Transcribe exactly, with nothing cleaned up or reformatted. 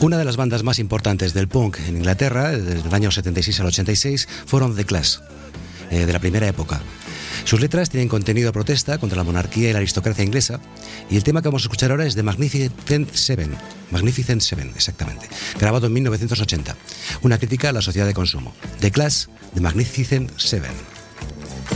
Una de las bandas más importantes del punk en Inglaterra, desde el año setenta y seis al ochenta y seis, fueron The Clash, eh, de la primera época. Sus letras tienen contenido de protesta contra la monarquía y la aristocracia inglesa, y el tema que vamos a escuchar ahora es de Magnificent Seven, Magnificent Seven, exactamente, grabado en mil novecientos ochenta, una crítica a la sociedad de consumo. The Clash, de Magnificent Seven.